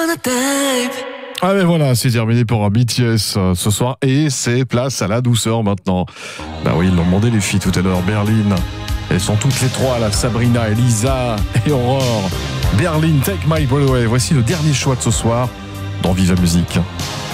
Ah mais voilà, c'est terminé pour BTS ce soir et c'est place à la douceur maintenant. Bah oui, ils l'ont demandé les filles tout à l'heure, Berlin. Elles sont toutes les trois là, Sabrina, Elisa et Aurore. Berlin, Take My Breath Away. Voici le dernier choix de ce soir dans Viva Musique.